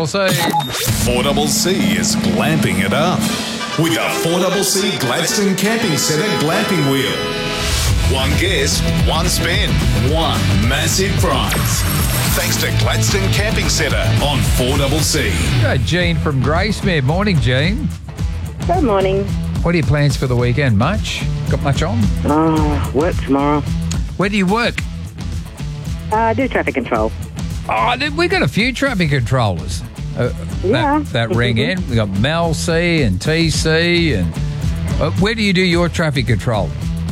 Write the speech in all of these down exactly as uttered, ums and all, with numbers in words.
Double C. four C C is glamping it up with a four C C Gladstone Camping Centre glamping wheel. One guess, one spin, one massive prize. Thanks to Gladstone Camping Centre on four C C. Got Jean from Gracemere. Morning, Jean. Good morning. What are your plans for the weekend? Much? Got much on? Oh, work tomorrow. Where do you work? Uh, do traffic control. Oh, we got a few traffic controllers. Uh, Yeah. That, that ring in. We got Mel C and T C. And uh, where do you do your traffic control?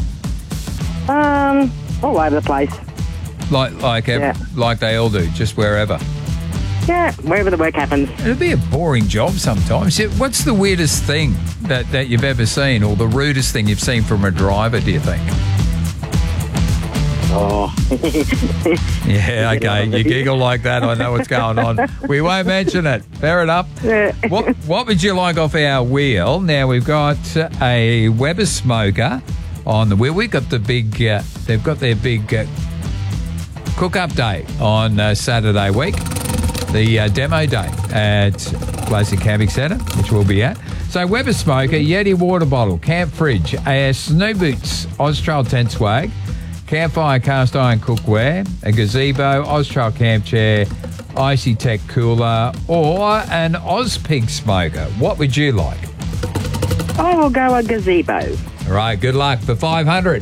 Um, all over the place. Like, like, ev- Yeah. like they all do, just wherever. Yeah, wherever the work happens. It'd be a boring job sometimes. Yeah, what's the weirdest thing that, that you've ever seen, or the rudest thing you've seen from a driver, do you think? Oh. Yeah, okay. You giggle like that. I know what's going on. We won't mention it. Fair enough. Yeah. What What would you like off our wheel? Now, we've got a Weber smoker on the wheel. We've got the big, uh, they've got their big uh, cook-up day on uh, Saturday week. The uh, demo day at Gladstone Camping Centre, which we'll be at. So, Weber smoker, Yeti water bottle, camp fridge, a Snow Boots Austrail tent swag, campfire cast iron cookware, a gazebo, Austrail camp chair, Icy Tech cooler, or an Ozpig smoker. What would you like? I will go a gazebo. All right, good luck for five hundred.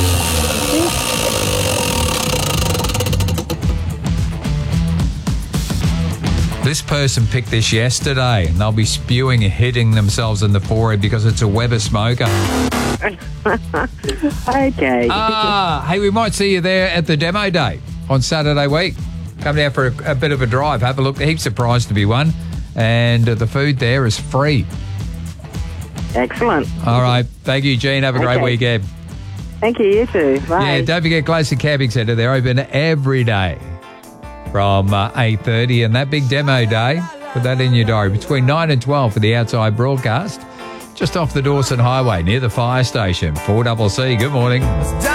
This person picked this yesterday, and they'll be spewing and hitting themselves in the forehead because it's a Weber smoker. Okay. Ah, hey, we might see you there at the demo day on Saturday week. Come down for a, a bit of a drive. Have a look. Heaps of prize to be won, and uh, the food there is free. Excellent. All right. Thank you, Jean. Have a great Okay. weekend. Thank you, you too. Bye. Yeah, don't forget Gladstone Camping Centre. They're open every day from uh, eight thirty, and that big demo day, put that in your diary, between nine and twelve for the outside broadcast, just off the Dawson Highway near the fire station. four C C, good morning.